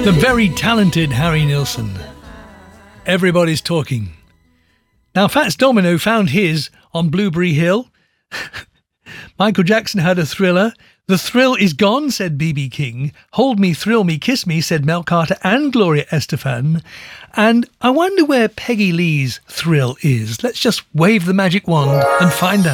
The very talented Harry Nilsson. Everybody's talking. Now, Fats Domino found his on Blueberry Hill. Michael Jackson had a Thriller. The thrill is gone, said B.B. King. Hold me, thrill me, kiss me, said Mel Carter and Gloria Estefan. And I wonder where Peggy Lee's Thrill is. Let's just wave the magic wand and find out.